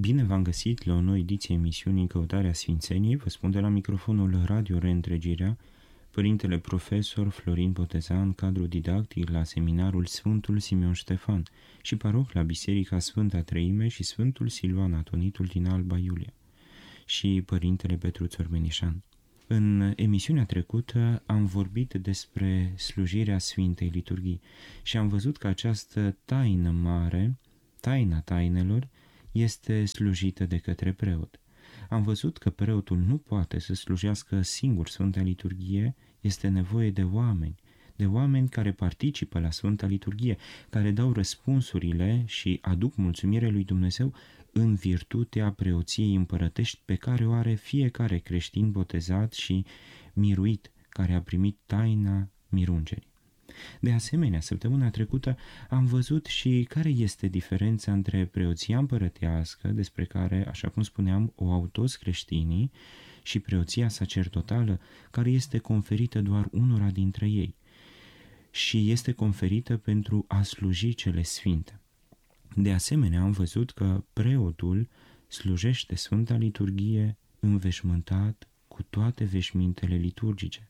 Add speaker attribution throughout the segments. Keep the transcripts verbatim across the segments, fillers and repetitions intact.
Speaker 1: Bine v-am găsit la o nouă ediție emisiunii În căutarea Sfințeniei. Vă spun de la microfonul Radio Reîntregirea, Părintele Profesor Florin Botezan, cadru didactic la seminarul Sfântul Simeon Ștefan și paroh la Biserica Sfânta Treime și Sfântul Silvan Atonitul din Alba Iulia și Părintele Petru Țormenișan. În emisiunea trecută am vorbit despre slujirea Sfintei Liturghii și am văzut că această taină mare, taina tainelor, este slujită de către preot. Am văzut că preotul nu poate să slujească singur Sfânta Liturghie, este nevoie de oameni, de oameni care participă la Sfânta Liturghie, care dau răspunsurile și aduc mulțumire lui Dumnezeu în virtutea preoției împărătești pe care o are fiecare creștin botezat și miruit, care a primit taina mirungerii. De asemenea, săptămâna trecută am văzut și care este diferența între preoția împărătească, despre care, așa cum spuneam, o au toți creștinii, și preoția sacerdotală, care este conferită doar unora dintre ei și este conferită pentru a sluji cele sfinte. De asemenea, am văzut că preotul slujește Sfânta Liturghie înveșmântat cu toate veșmintele liturgice.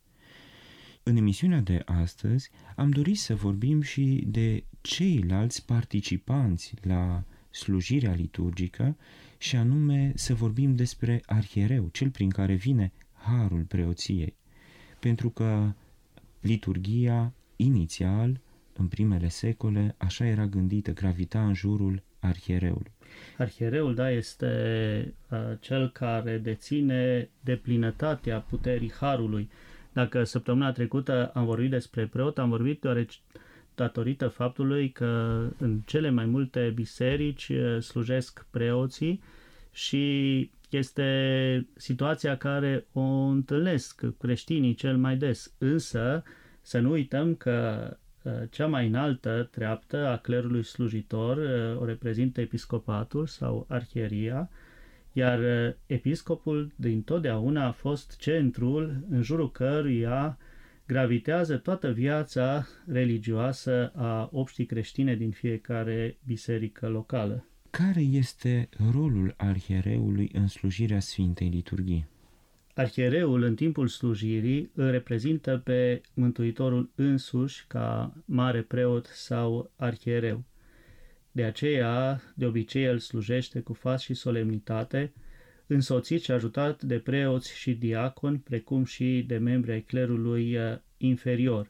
Speaker 1: În emisiunea de astăzi am dorit să vorbim și de ceilalți participanți la slujirea liturgică și anume să vorbim despre arhiereu, cel prin care vine harul preoției. Pentru că liturghia inițial, în primele secole, așa era gândită, gravita în jurul arhiereului.
Speaker 2: Arhiereul, da, este uh, cel care deține deplinătatea puterii harului. Dacă săptămâna trecută am vorbit despre preot, am vorbit deoarece datorită faptului că în cele mai multe biserici slujesc preoții și este situația care o întâlnesc creștinii cel mai des. Însă să nu uităm că cea mai înaltă treaptă a clerului slujitor o reprezintă episcopatul sau arhieria, iar episcopul dintotdeauna a fost centrul în jurul căruia gravitează toată viața religioasă a obștii creștine din fiecare biserică locală.
Speaker 1: Care este rolul arhiereului în slujirea Sfintei Liturghii?
Speaker 2: Arhiereul, în timpul slujirii, îl reprezintă pe Mântuitorul însuși ca mare preot sau arhiereu. De aceea, de obicei, el slujește cu fast și solemnitate, însoțit și ajutat de preoți și diaconi, precum și de membri ai clerului inferior.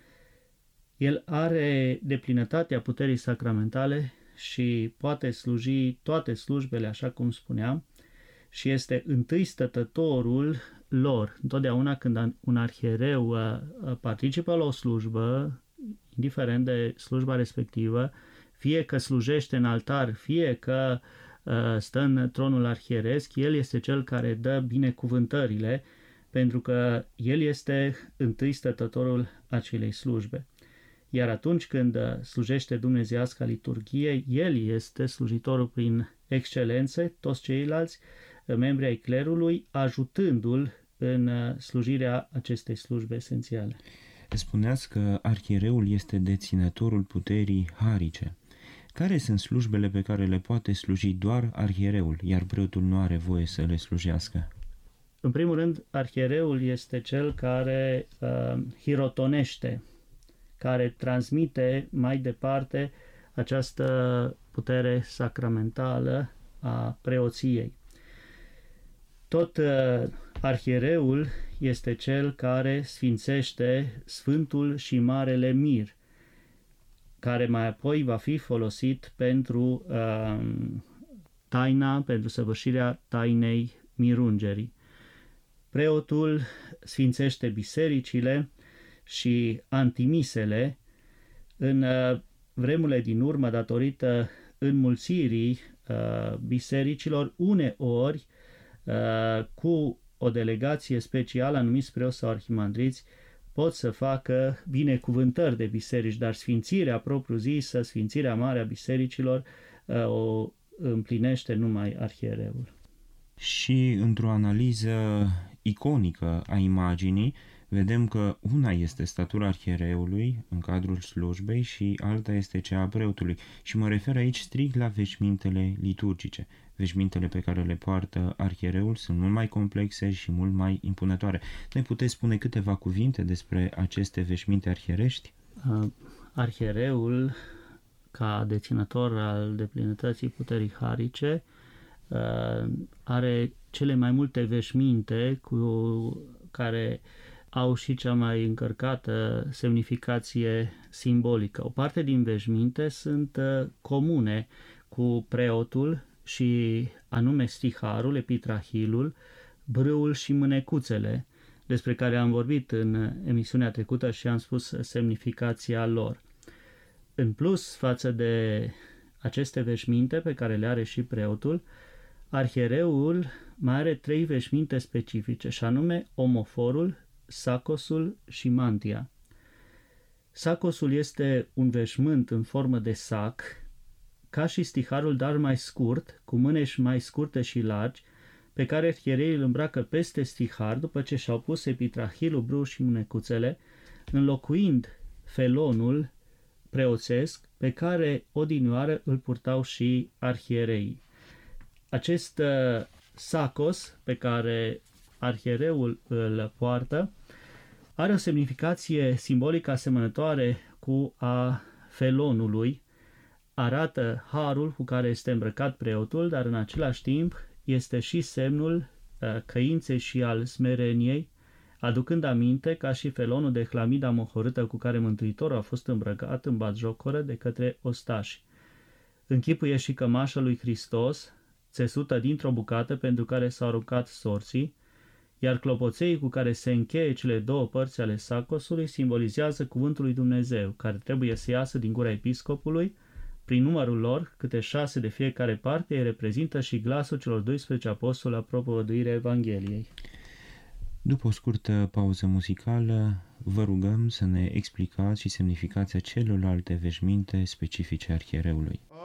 Speaker 2: El are deplinătatea puterii sacramentale și poate sluji toate slujbele, așa cum spuneam, și este întâi stătătorul lor. Întotdeauna când un arhiereu participă la o slujbă, indiferent de slujba respectivă, fie că slujește în altar, fie că uh, stă în tronul arhieresc, el este cel care dă binecuvântările, pentru că el este întâi stătătorul acelei slujbe. Iar atunci când slujește dumnezeiasca liturghie, el este slujitorul prin excelență, toți ceilalți membri ai clerului, ajutându-l în slujirea acestei slujbe esențiale.
Speaker 1: Spuneați că arhiereul este deținătorul puterii harice. Care sunt slujbele pe care le poate sluji doar arhiereul, iar preotul nu are voie să le slujească?
Speaker 2: În primul rând, arhiereul este cel care uh, hirotonește, care transmite mai departe această putere sacramentală a preoției. Tot uh, arhiereul este cel care sfințește Sfântul și Marele Mir, care mai apoi va fi folosit pentru uh, taina, pentru săvârșirea tainei mirungerii. Preotul sfințește bisericile și antimisele. În uh, vremurile din urmă, datorită înmulțirii uh, bisericilor, uneori uh, cu o delegație specială, anumiți preoți sau arhimandriți, pot să facă binecuvântări de biserici, dar sfințirea propriu-zisă, sfințirea mare a bisericilor, o împlinește numai arhiereul.
Speaker 1: Și într-o analiză iconică a imaginii, Vedem că una este statura arhiereului în cadrul slujbei și alta este cea a preotului. Și mă refer aici strict la veșmintele liturgice. Veșmintele pe care le poartă arhiereul sunt mult mai complexe și mult mai impunătoare. Ne puteți spune câteva cuvinte despre aceste veșminte arhierești?
Speaker 2: Uh, arhiereul, ca deținător al deplinătății puterii harice, uh, are cele mai multe veșminte cu care au și cea mai încărcată semnificație simbolică. O parte din veșminte sunt uh, comune cu preotul și anume stiharul, epitrahilul, brâul și mânecuțele, despre care am vorbit în emisiunea trecută și am spus semnificația lor. În plus, față de aceste veșminte pe care le are și preotul, arhiereul mai are trei veșminte specifice, și anume omoforul, sacosul și mantia. Sacosul este un veșmânt în formă de sac, ca și stiharul, dar mai scurt, cu mâneși mai scurte și largi, pe care arhiereii îl îmbracă peste stihar după ce și-au pus epitrahilul, brâul și mânecuțele, înlocuind felonul preoțesc pe care odinioară îl purtau și arhiereii. Acest uh, sacos pe care arhiereul îl poartă are o semnificație simbolică asemănătoare cu a felonului, arată harul cu care este îmbrăcat preotul, dar în același timp este și semnul uh, căinței și al smereniei, aducând aminte ca și felonul de hlamida mohorâtă cu care Mântuitorul a fost îmbrăcat în batjocoră de către ostași. Închipuie și cămașa lui Hristos, țesută dintr-o bucată pentru care s-au aruncat sorții, iar clopoței cu care se încheie cele două părți ale sacosului simbolizează cuvântul lui Dumnezeu, care trebuie să iasă din gura episcopului. Prin numărul lor, câte șase de fiecare parte, ei reprezintă și glasul celor doisprezece apostoli la propovăduirea Evangheliei.
Speaker 1: După o scurtă pauză muzicală, vă rugăm să ne explicați și semnificația celorlalte veșminte specifice arhiereului.